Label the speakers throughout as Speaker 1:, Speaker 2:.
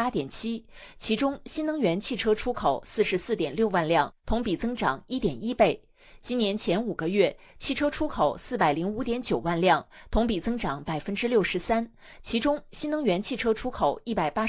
Speaker 1: 48.7%，其中新能源汽车出口44.6万辆，同比增长1.1倍。今年前5个月，汽车出口405.9万辆，同比增长63%，其中新能源汽车出口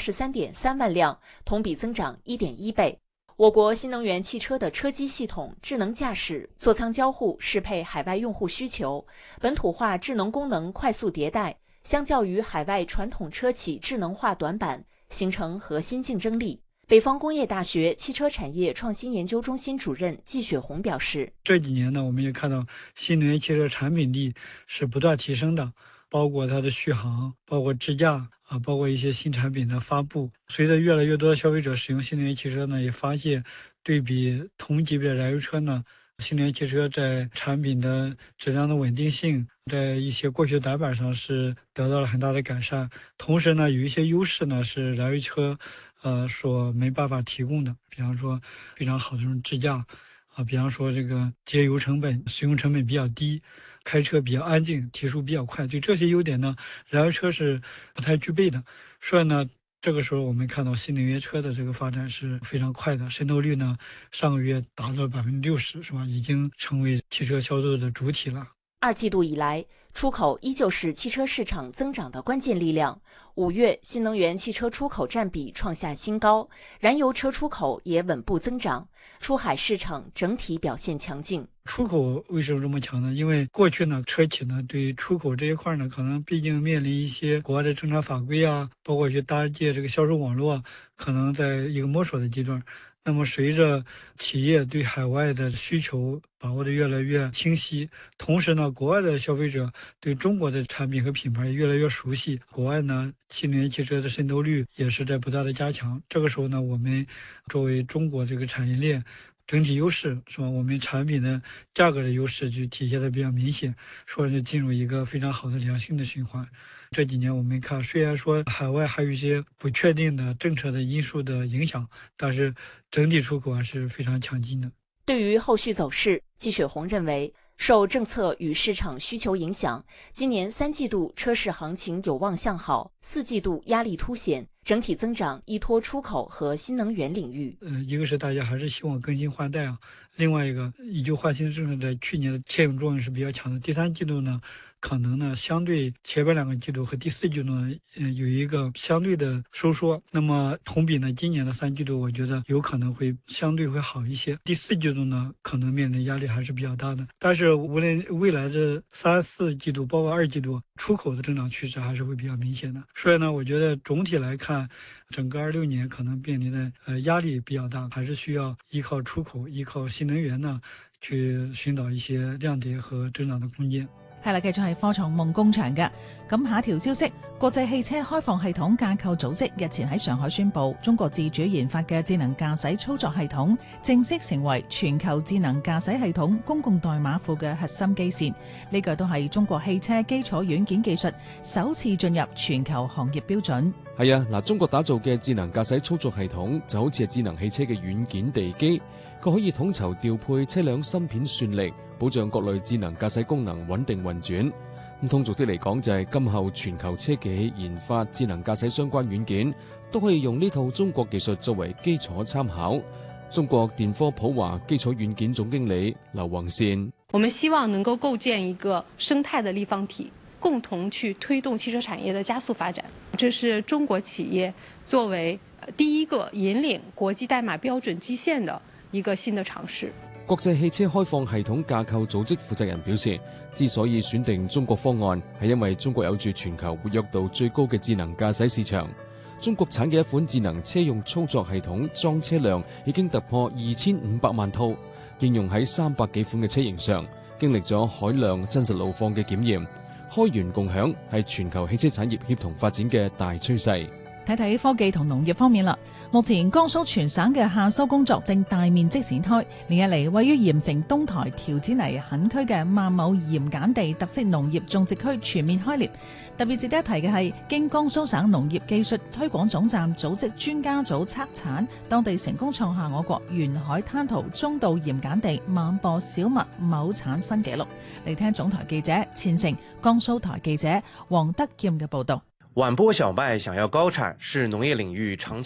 Speaker 1: 183.3万辆，同比增长1.1倍。我国新能源汽车的车机系统、智能驾驶、座舱交互适配海外用户需求，本土化智能功能快速迭代，相较于海外传统车企智能化短板，形成核心竞争力。北方工业大学汽车产业创新研究中心主任季雪红表示，
Speaker 2: 这几年呢，我们也看到新能源汽车产品力是不断提升的，包括它的续航，包括智驾包括一些新产品的发布。随着越来越多的消费者使用新能源汽车呢，也发现对比同级别的燃油车呢，新能源汽车在产品的质量的稳定性，在一些过去短板上是得到了很大的改善。同时呢，有一些优势呢是燃油车所没办法提供的，比方说非常好的这种智驾比方说这个节油成本、使用成本比较低，开车比较安静，提速比较快。对这些优点呢，燃油车是不太具备的。所以呢，这个时候我们看到新能源车的这个发展是非常快的，渗透率呢上个月达到了60%，是吧？已经成为汽车销售的主体了。
Speaker 1: 2季度以来，出口依旧是汽车市场增长的关键力量。5月，新能源汽车出口占比创下新高，燃油车出口也稳步增长，出海市场整体表现强劲。
Speaker 2: 出口为什么这么强呢？因为过去呢，车企呢对出口这一块呢，可能毕竟面临一些国外的政策法规包括去搭建这个销售网络，可能在一个摸索的阶段。那么随着企业对海外的需求把握的越来越清晰，同时呢，国外的消费者对中国的产品和品牌也越来越熟悉，国外呢，新能源汽车的渗透率也是在不断的加强。这个时候呢，我们作为中国这个产业链整体优势，是吧？我们产品的价格的优势就体现的比较明显，说是进入一个非常好的良性的循环。这几年我们看，虽然说海外还有一些不确定的政策的因素的影响，但是整体出口还是非常强劲的。
Speaker 1: 对于后续走势，季雪红认为，受政策与市场需求影响，今年3季度车市行情有望向好，4季度压力凸显，整体增长依托出口和新能源领域。
Speaker 2: 一个是大家还是希望更新换代另外一个以旧换新政策在去年的牵引作用是比较强的。第3季度呢，可能呢相对前边2个季度和第4季度呢，有一个相对的收缩。那么同比呢，今年的3季度我觉得有可能会相对会好一些。第4季度呢，可能面临压力还是比较大的。但是无论未来这3、4季度，包括2季度，出口的增长趋势还是会比较明显的。所以呢，我觉得总体来看，整个26年可能面临的压力比较大，还是需要依靠出口、依靠新能源呢，去尋找一些亮點和增長的空間。
Speaker 3: 係啦，繼續係科創夢工場嘅。咁下一條消息，國際汽車開放系統架構組織日前喺上海宣布，中國自主研發嘅智能駕駛操作系統正式成為全球智能駕駛系統公共代碼庫嘅核心基線。呢個都係中國汽車基礎軟件技術首次進入全球行業標準。
Speaker 4: 係啊，嗱，中國打造嘅智能駕駛操作系統就好似係智能汽車嘅軟件地基，佢可以統籌調配車輛芯片算力，保障各類智能駕駛功能穩定運轉。咁通俗啲嚟講，就係今後全球車企研發智能駕駛相關軟件，都可以用呢套中國技術作為基礎參考。中國電科普華基礎軟件總經理劉宏善：
Speaker 5: 我們希望能夠構建一個生態的立方體，共同去推動汽車產業的加速發展。這是中國企業作為第一個引領國際代碼標準基線的一個新的嘗試。
Speaker 4: 國際汽車開放系統架構組織負責人表示，之所以選定中國方案，係因為中國有住全球活躍度最高嘅智能駕駛市場。中國產嘅一款智能車用操作系統裝車量已經突破2500萬套，應用喺300幾款嘅車型上，經歷咗海量真實路況嘅檢驗。開源共享係全球汽車產業協同發展嘅大趨勢。
Speaker 3: 睇睇科技同農業方面啦，目前江蘇全省嘅夏收工作正大面積展開。連日嚟，位於鹽城東台條子泥墾區嘅萬畝鹽鹼地特色農業種植區全面開獵。特別值得一提嘅係，經江蘇省農業技術推廣總站組織專家組測產，當地成功創下我國沿海灘塗中度鹽鹼地萬畝小麥畝產新紀錄。嚟聽總台記者錢成、江蘇台記者黃德劍嘅報導。
Speaker 6: 晚播小麥想要高產是農業領域長期